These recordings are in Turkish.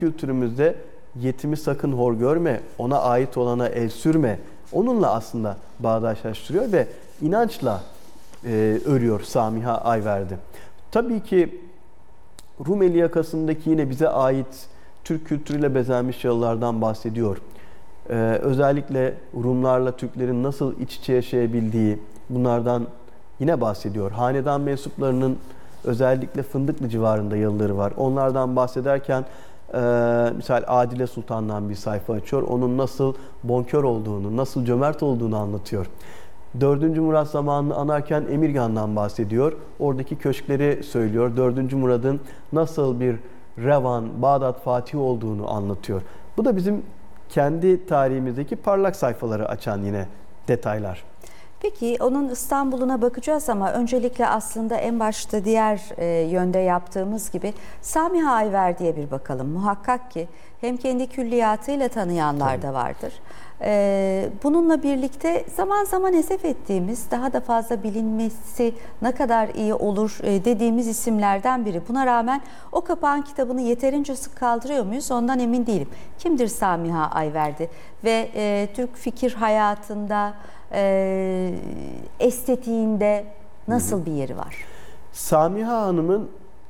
kültürümüzde yetimi sakın hor görme, ona ait olana el sürme. Onunla aslında bağdaşlaştırıyor ve inançla örüyor Samiha Ayverdi. Tabii ki Rumeli yakasındaki yine bize ait Türk kültürüyle bezenmiş yalılardan bahsediyor. Özellikle Rumlarla Türklerin nasıl iç içe yaşayabildiği bunlardan yine bahsediyor. Hanedan mensuplarının özellikle Fındıklı civarında yalıları var. Onlardan bahsederken misal Adile Sultan'dan bir sayfa açıyor. Onun nasıl bonkör olduğunu, nasıl cömert olduğunu anlatıyor. 4. Murat zamanını anarken Emirgan'dan bahsediyor. Oradaki köşkleri söylüyor. 4. Murad'ın nasıl bir Revan, Bağdat Fatih olduğunu anlatıyor. Bu da bizim kendi tarihimizdeki parlak sayfaları açan yine detaylar. Peki onun İstanbul'una bakacağız ama öncelikle aslında en başta diğer yönde yaptığımız gibi Samiha Ayverdi'ye bir bakalım. Muhakkak ki hem kendi külliyatıyla tanıyanlar da vardır. Bununla birlikte zaman zaman esef ettiğimiz, daha da fazla bilinmesi ne kadar iyi olur dediğimiz isimlerden biri. Buna rağmen o kapağın kitabını yeterince sık kaldırıyor muyuz? Ondan emin değilim. Kimdir Samiha Ayverdi? Ve Türk fikir hayatında, estetiğinde nasıl bir yeri var? Samiha Hanım'ın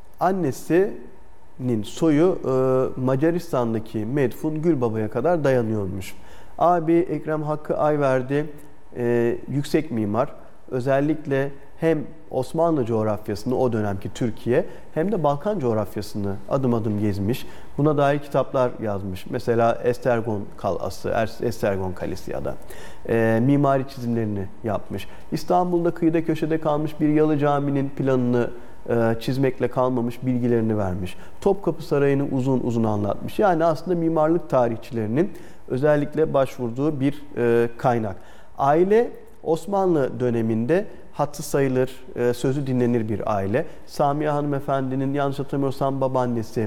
annesinin soyu Macaristan'daki Medfun Gülbaba'ya kadar dayanıyormuş. Abi Ekrem Hakkı Ayverdi yüksek mimar. Özellikle hem Osmanlı coğrafyasını, o dönemki Türkiye, hem de Balkan coğrafyasını adım adım gezmiş. Buna dair kitaplar yazmış. Mesela Estergon Kalası, Estergon Kalesi ya da mimari çizimlerini yapmış. İstanbul'da kıyıda köşede kalmış bir yalı caminin planını çizmekle kalmamış, bilgilerini vermiş. Topkapı Sarayı'nı uzun uzun anlatmış. Yani aslında mimarlık tarihçilerinin özellikle başvurduğu bir kaynak. Aile Osmanlı döneminde hatırı sayılır, sözü dinlenir bir aile. Samiha Hanımefendi'nin yanlış hatırlamıyorsam babaannesi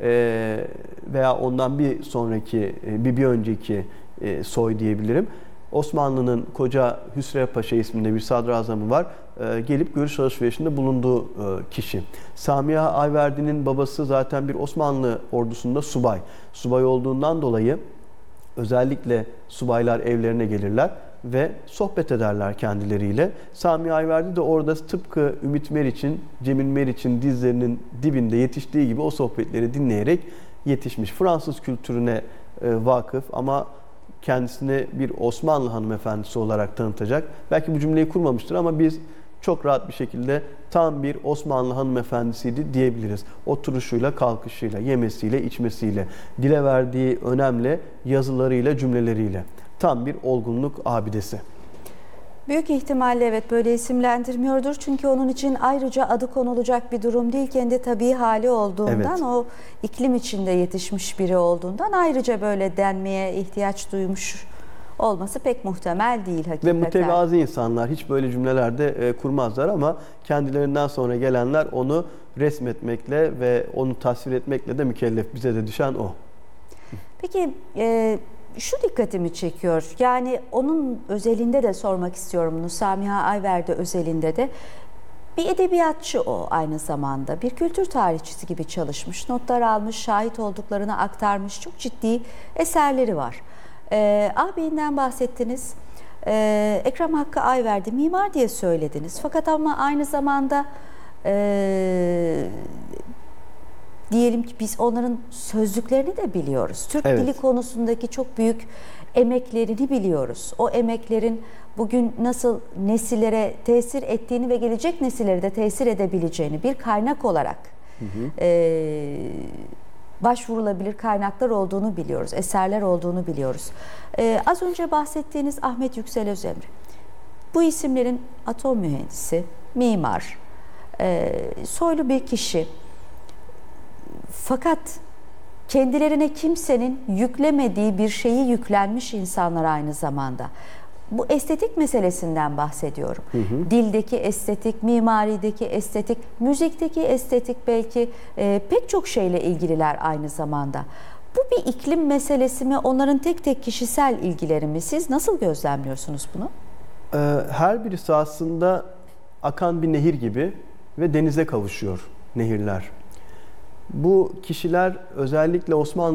veya ondan bir sonraki, bir önceki soy diyebilirim. Osmanlı'nın koca Hüsrev Paşa isminde bir sadrazamı var. Gelip görüş alışverişinde bulunduğu kişi. Samiha Ayverdi'nin babası zaten bir Osmanlı ordusunda subay. Subay olduğundan dolayı özellikle subaylar evlerine gelirler ve sohbet ederler kendileriyle. Samiha Ayverdi de orada tıpkı Ümit Meriç'in, Cemil Meriç'in dizlerinin dibinde yetiştiği gibi o sohbetleri dinleyerek yetişmiş. Fransız kültürüne vakıf ama kendisini bir Osmanlı hanımefendisi olarak tanıtacak. Belki bu cümleyi kurmamıştır ama biz çok rahat bir şekilde tam bir Osmanlı hanımefendisiydi diyebiliriz. Oturuşuyla, kalkışıyla, yemesiyle, içmesiyle, dile verdiği önemle, yazılarıyla, cümleleriyle. Tam bir olgunluk abidesi. Büyük ihtimalle evet böyle isimlendirmiyordur. Çünkü onun için ayrıca adı konulacak bir durum değil. Kendi tabii hali olduğundan, evet, o iklim içinde yetişmiş biri olduğundan ayrıca böyle denmeye ihtiyaç duymuş olması pek muhtemel değil hakikaten. Ve mütevazı insanlar hiç böyle cümlelerde kurmazlar ama kendilerinden sonra gelenler onu resmetmekle ve onu tasvir etmekle de mükellef. Bize de düşen o. Peki şu dikkatimi çekiyor. Yani onun özelinde de sormak istiyorum bunu. Samiha Ayverdi özelinde de bir edebiyatçı o aynı zamanda. Bir kültür tarihçisi gibi çalışmış, notlar almış, şahit olduklarını aktarmış. Çok ciddi eserleri var. Ağabeyinden bahsettiniz. Ekrem Hakkı Ayverdi mimar diye söylediniz. Fakat ama aynı zamanda diyelim ki biz onların sözlüklerini de biliyoruz. Türk evet, dili konusundaki çok büyük emeklerini biliyoruz. O emeklerin bugün nasıl nesillere tesir ettiğini ve gelecek nesillere de tesir edebileceğini bir kaynak olarak başvurulabilir kaynaklar olduğunu biliyoruz, eserler olduğunu biliyoruz. Az önce bahsettiğiniz Ahmet Yüksel Özemre, bu isimlerin atom mühendisi, mimar, soylu bir kişi. Fakat kendilerine kimsenin yüklemediği bir şeyi yüklenmiş insanlar aynı zamanda. Bu estetik meselesinden bahsediyorum. Dildeki estetik, mimarideki estetik, müzikteki estetik belki pek çok şeyle ilgililer aynı zamanda. Bu bir iklim meselesi mi? Onların tek tek kişisel ilgileri mi? Siz nasıl gözlemliyorsunuz bunu? Her birisi aslında akan bir nehir gibi ve denize kavuşuyor nehirler. Bu kişiler özellikle Osmanlı